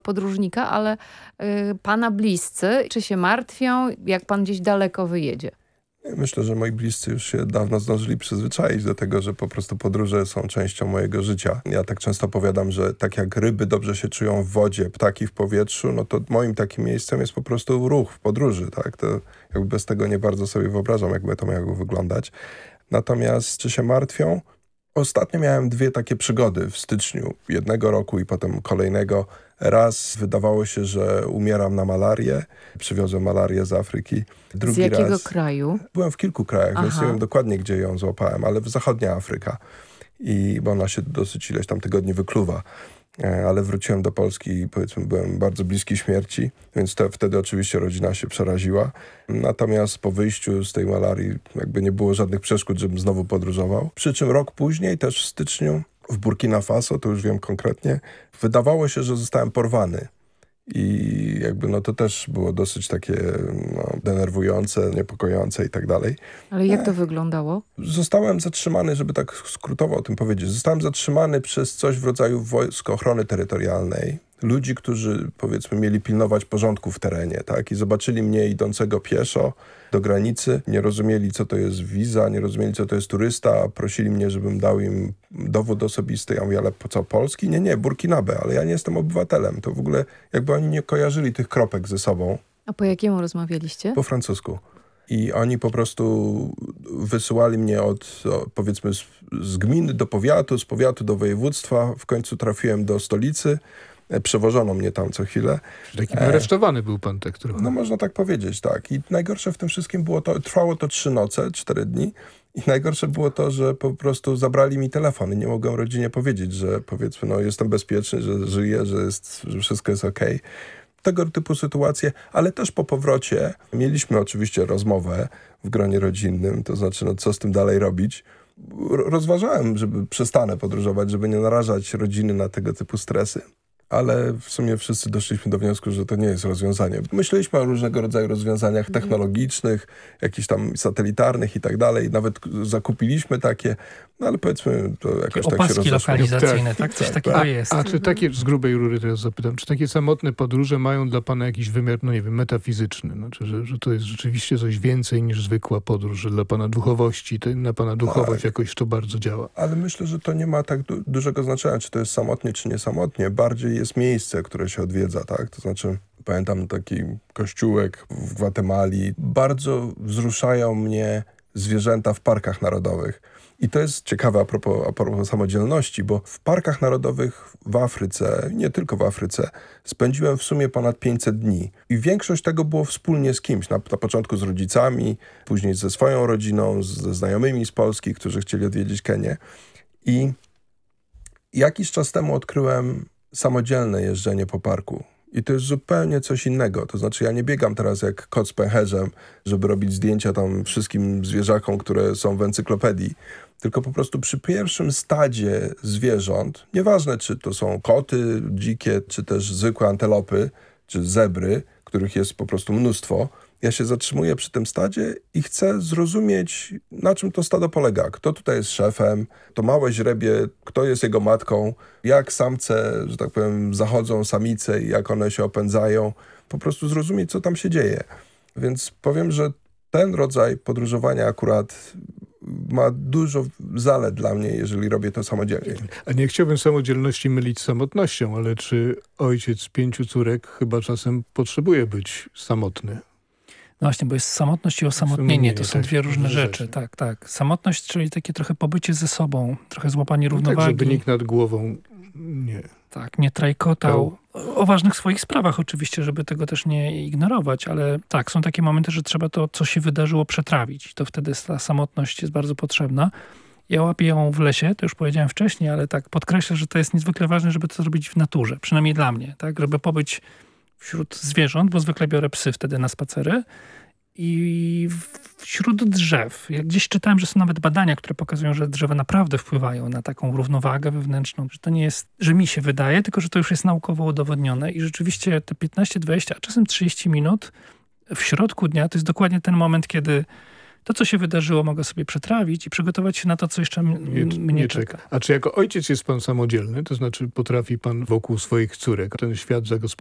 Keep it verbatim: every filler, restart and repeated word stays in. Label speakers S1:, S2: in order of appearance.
S1: podróżnika, ale y, pana bliscy, czy się martwią, jak pan gdzieś daleko wyjedzie?
S2: Myślę, że moi bliscy już się dawno zdążyli przyzwyczaić do tego, że po prostu podróże są częścią mojego życia. Ja tak często powiadam, że tak jak ryby dobrze się czują w wodzie, ptaki w powietrzu, no to moim takim miejscem jest po prostu ruch w podróży, tak? To jakby bez tego nie bardzo sobie wyobrażam, jakby to miało wyglądać. Natomiast czy się martwią? Ostatnio miałem dwie takie przygody w styczniu jednego roku i potem kolejnego. Raz wydawało się, że umieram na malarię. Przywiozłem malarię z Afryki. Drugi
S1: z jakiego
S2: raz,
S1: kraju?
S2: Byłem w kilku krajach,
S1: Aha.
S2: więc nie wiem dokładnie, gdzie ją złapałem, ale w zachodnia Afryka. I bo ona się dosyć ileś tam tygodni wykluwa. Ale wróciłem do Polski i powiedzmy byłem bardzo bliski śmierci, więc te, wtedy oczywiście rodzina się przeraziła. Natomiast po wyjściu z tej malarii jakby nie było żadnych przeszkód, żebym znowu podróżował. Przy czym rok później, też w styczniu, w Burkina Faso, to już wiem konkretnie, wydawało się, że zostałem porwany. I jakby no to też było dosyć takie no, denerwujące, niepokojące i tak dalej.
S1: Ale jak to wyglądało?
S2: Zostałem zatrzymany, żeby tak skrótowo o tym powiedzieć, zostałem zatrzymany przez coś w rodzaju wojsk ochrony terytorialnej. Ludzi, którzy powiedzmy mieli pilnować porządku w terenie, tak? I zobaczyli mnie idącego pieszo do granicy, nie rozumieli, co to jest wiza, nie rozumieli, co to jest turysta, prosili mnie, żebym dał im dowód osobisty. Ja mówię, ale po co, Polski? Nie, nie, Burkinabé, ale ja nie jestem obywatelem. To w ogóle jakby oni nie kojarzyli tych kropek ze sobą.
S1: A po jakiemu rozmawialiście?
S2: Po francusku. I oni po prostu wysyłali mnie od, powiedzmy, z, z gminy do powiatu, z powiatu do województwa. W końcu trafiłem do stolicy. Przewożono mnie tam co chwilę.
S3: Taki aresztowany był pan tak trochę.
S2: No można tak powiedzieć, tak. I najgorsze w tym wszystkim było to, trwało to trzy noce, cztery dni. I najgorsze było to, że po prostu zabrali mi telefon i nie mogłem rodzinie powiedzieć, że powiedzmy, no jestem bezpieczny, że żyję, że, jest, że wszystko jest okej. Tego typu sytuacje, ale też po powrocie mieliśmy oczywiście rozmowę w gronie rodzinnym, to znaczy, no co z tym dalej robić. Rozważałem, żeby przestanę podróżować, żeby nie narażać rodziny na tego typu stresy. Ale w sumie wszyscy doszliśmy do wniosku, że to nie jest rozwiązanie. Myśleliśmy o różnego rodzaju rozwiązaniach technologicznych, jakichś tam satelitarnych i tak dalej. Nawet zakupiliśmy takie, no ale powiedzmy, to jakoś tak się rozeszło.
S4: Opaski lokalizacyjne, tak? Coś
S2: tak,
S4: takiego
S2: tak.
S4: jest.
S3: A czy takie, z grubej rury teraz zapytam, czy takie samotne podróże mają dla pana jakiś wymiar, no nie wiem, metafizyczny? Znaczy, że, że to jest rzeczywiście coś więcej niż zwykła podróż, że dla pana duchowości, to, na pana duchowość tak. jakoś to bardzo działa.
S2: Ale myślę, że to nie ma tak du- dużego znaczenia, czy to jest samotnie, czy nie samotnie. Bardziej jest miejsce, które się odwiedza, tak? To znaczy, pamiętam taki kościółek w Gwatemali. Bardzo wzruszają mnie zwierzęta w parkach narodowych. I to jest ciekawe a propos, a propos samodzielności, bo w parkach narodowych w Afryce, nie tylko w Afryce, spędziłem w sumie ponad pięćset dni. I większość tego było wspólnie z kimś. Na, na początku z rodzicami, później ze swoją rodziną, z, ze znajomymi z Polski, którzy chcieli odwiedzić Kenię. I jakiś czas temu odkryłem samodzielne jeżdżenie po parku. I to jest zupełnie coś innego. To znaczy ja nie biegam teraz jak kot z pęcherzem, żeby robić zdjęcia tam wszystkim zwierzakom, które są w encyklopedii. Tylko po prostu przy pierwszym stadzie zwierząt, nieważne czy to są koty dzikie, czy też zwykłe antelopy, czy zebry, których jest po prostu mnóstwo, ja się zatrzymuję przy tym stadzie i chcę zrozumieć, na czym to stado polega. Kto tutaj jest szefem, to małe źrebie, kto jest jego matką, jak samce, że tak powiem, zachodzą samice i jak one się opędzają. Po prostu zrozumieć, co tam się dzieje. Więc powiem, że ten rodzaj podróżowania akurat ma dużo zalet dla mnie, jeżeli robię to samodzielnie.
S3: A nie chciałbym samodzielności mylić z samotnością, ale czy ojciec pięciu córek chyba czasem potrzebuje być samotny?
S4: No właśnie, bo jest samotność i osamotnienie. To są
S3: tak,
S4: dwie różne rzeczy.
S3: rzeczy.
S4: Tak, tak. Samotność, czyli takie trochę pobycie ze sobą, trochę złapanie
S3: No
S4: równowagi.
S3: tak, żeby nikt nad głową nie...
S4: Tak, nie trajkotał. O, o ważnych swoich sprawach oczywiście, żeby tego też nie ignorować, ale tak, są takie momenty, że trzeba to, co się wydarzyło, przetrawić. To wtedy ta samotność jest bardzo potrzebna. Ja łapię ją w lesie, to już powiedziałem wcześniej, ale tak podkreślę, że to jest niezwykle ważne, żeby to zrobić w naturze, przynajmniej dla mnie, tak, żeby pobyć wśród zwierząt, bo zwykle biorę psy wtedy na spacery i wśród drzew. Ja gdzieś czytałem, że są nawet badania, które pokazują, że drzewa naprawdę wpływają na taką równowagę wewnętrzną, że to nie jest, że mi się wydaje, tylko że to już jest naukowo udowodnione i rzeczywiście te piętnaście, dwadzieścia, a czasem trzydzieści minut w środku dnia to jest dokładnie ten moment, kiedy to, co się wydarzyło, mogę sobie przetrawić i przygotować się na to, co jeszcze m-
S3: Nie,
S4: mnie
S3: nie
S4: czeka.
S3: czeka. A czy jako ojciec jest pan samodzielny? To znaczy potrafi pan wokół swoich córek ten świat zagospodarować